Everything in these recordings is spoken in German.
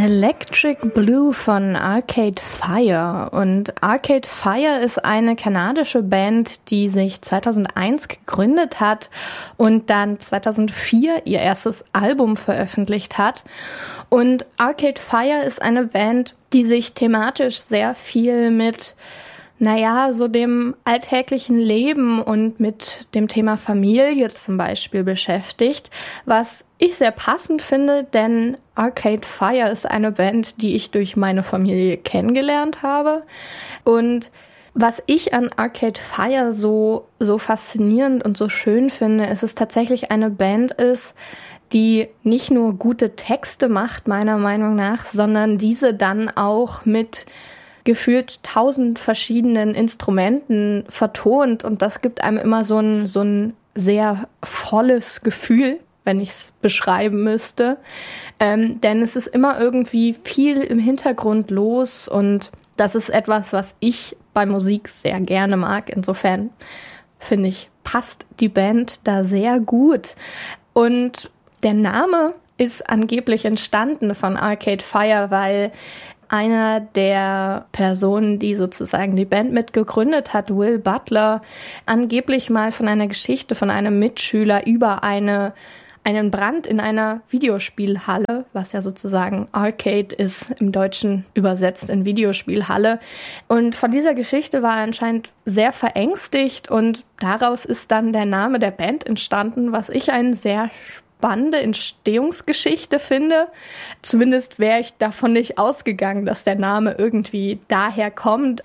Electric Blue von Arcade Fire. Und Arcade Fire ist eine kanadische Band, die sich 2001 gegründet hat und dann 2004 ihr erstes Album veröffentlicht hat. Und Arcade Fire ist eine Band, die sich thematisch sehr viel mit so dem alltäglichen Leben und mit dem Thema Familie zum Beispiel beschäftigt, was ich sehr passend finde, denn Arcade Fire ist eine Band, die ich durch meine Familie kennengelernt habe. Und was ich an Arcade Fire so faszinierend und so schön finde, ist es tatsächlich eine Band ist, die nicht nur gute Texte macht, meiner Meinung nach, sondern diese dann auch mit gefühlt 1000 verschiedenen Instrumenten vertont, und das gibt einem immer so ein sehr volles Gefühl, wenn ich es beschreiben müsste. Denn es ist immer irgendwie viel im Hintergrund los, und das ist etwas, was ich bei Musik sehr gerne mag. Insofern finde ich, passt die Band da sehr gut. Und der Name ist angeblich entstanden von Arcade Fire, weil einer der Personen, die sozusagen die Band mitgegründet hat, Will Butler, angeblich mal von einer Geschichte von einem Mitschüler über einen Brand in einer Videospielhalle, was ja sozusagen Arcade ist, im Deutschen übersetzt in Videospielhalle. Und von dieser Geschichte war er anscheinend sehr verängstigt, und daraus ist dann der Name der Band entstanden, was ich einen sehr spannende Entstehungsgeschichte finde. Zumindest wäre ich davon nicht ausgegangen, dass der Name irgendwie daher kommt.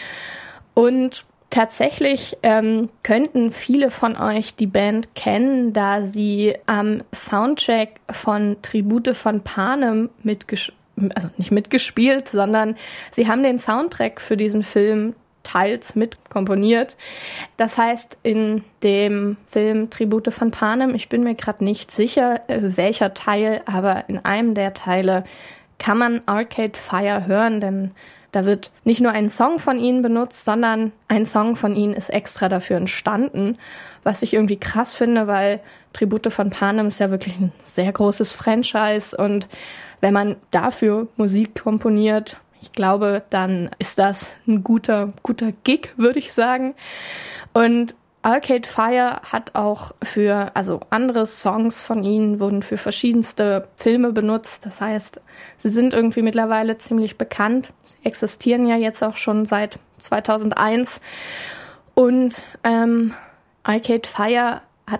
Und tatsächlich könnten viele von euch die Band kennen, da sie am Soundtrack von Tribute von Panem nicht mitgespielt, sondern sie haben den Soundtrack für diesen Film teils mitkomponiert. Das heißt, in dem Film Tribute von Panem, ich bin mir gerade nicht sicher, welcher Teil, aber in einem der Teile kann man Arcade Fire hören, denn da wird nicht nur ein Song von ihnen benutzt, sondern ein Song von ihnen ist extra dafür entstanden, was ich irgendwie krass finde, weil Tribute von Panem ist ja wirklich ein sehr großes Franchise, und wenn man dafür Musik komponiert, ich glaube, dann ist das ein guter Gig, würde ich sagen. Und Arcade Fire hat auch andere Songs von ihnen wurden für verschiedenste Filme benutzt. Das heißt, sie sind irgendwie mittlerweile ziemlich bekannt. Sie existieren ja jetzt auch schon seit 2001. Und Arcade Fire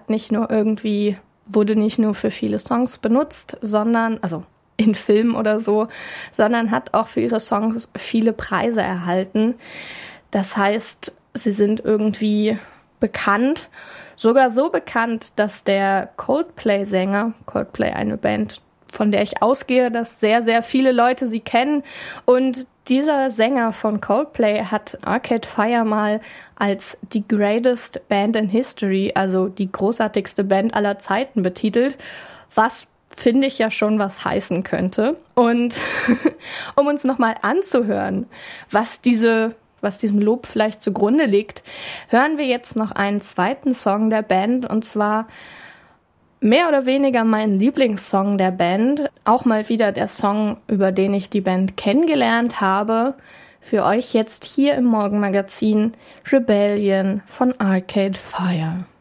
wurde nicht nur für viele Songs benutzt, sondern, in Filmen oder so, sondern hat auch für ihre Songs viele Preise erhalten. Das heißt, sie sind irgendwie bekannt, sogar so bekannt, dass der Coldplay-Sänger, Coldplay eine Band, von der ich ausgehe, dass sehr, sehr viele Leute sie kennen, und dieser Sänger von Coldplay hat Arcade Fire mal als die greatest band in history, also die großartigste Band aller Zeiten, betitelt, was finde ich ja schon was heißen könnte. Und um uns nochmal anzuhören, was diesem Lob vielleicht zugrunde liegt, hören wir jetzt noch einen zweiten Song der Band, und zwar mehr oder weniger mein Lieblingssong der Band. Auch mal wieder der Song, über den ich die Band kennengelernt habe. Für euch jetzt hier im Morgenmagazin Rebellion von Arcade Fire.